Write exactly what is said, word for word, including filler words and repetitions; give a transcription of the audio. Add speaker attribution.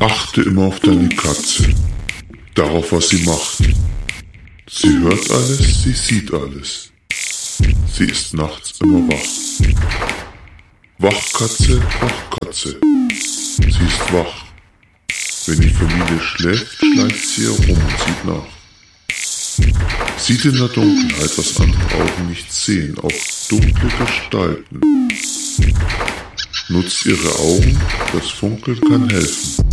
Speaker 1: Achte immer auf deine Katze, darauf, was sie macht. Sie hört alles, sie sieht alles. Sie ist nachts immer wach. Wachkatze, Wachkatze. Sie ist wach. Wenn die Familie schläft, schleicht sie herum und sieht nach. Sieht in der Dunkelheit, was andere Augen nicht sehen, auch dunkle Gestalten. Nutzt ihre Augen, das Funkeln kann helfen.